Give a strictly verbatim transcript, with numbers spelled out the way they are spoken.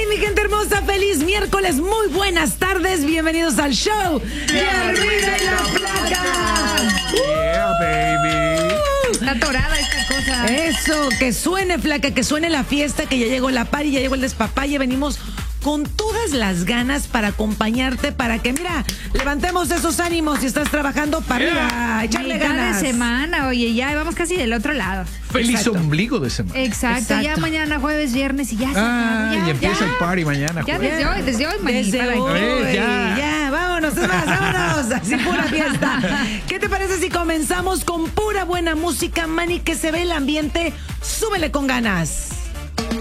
mi gente hermosa, feliz miércoles, muy buenas tardes, bienvenidos al show de Arriba y la Flaca. Yeah, baby. Está atorada esta cosa. Eso, que suene, Flaca, que suene la fiesta, que ya llegó la party, ya llegó el despapalle, venimos con todas las ganas para acompañarte, para que, mira, levantemos esos ánimos si estás trabajando para arriba, echarle Mitad ganas. de semana, oye, ya vamos casi del otro lado. Feliz Exacto. ombligo de semana. Exacto, Exacto. ya mañana, jueves, viernes y ya se Ah, acabó, ya, y empieza ya. el party mañana. Ya jueves. desde hoy, desde hoy, maní, Desde para- hoy, Eh, ya. ya. vámonos, es más, vámonos, así pura fiesta. ¿Qué te parece si comenzamos con pura buena música, Manny, que se ve el ambiente? Súbele con ganas.